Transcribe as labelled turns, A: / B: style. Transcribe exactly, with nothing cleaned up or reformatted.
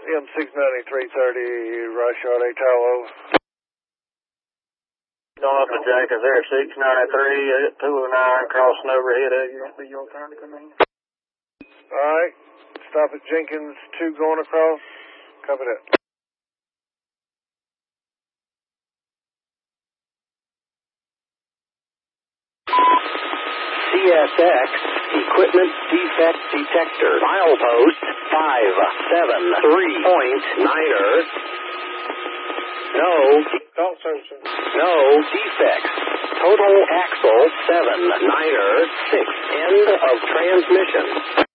A: M six ninety-three thirty, Rush Charlie Tower.
B: Going up to Jenkins there, six ninety-three, two oh nine, crossing overhead of you. Be your turn to come in.
A: Alright, stop at Jenkins, two going across. Copy that.
C: C S X Equipment Defect Detector. Milepost five seven three point niner. No, no defects. Total axle seven niner six. End of transmission.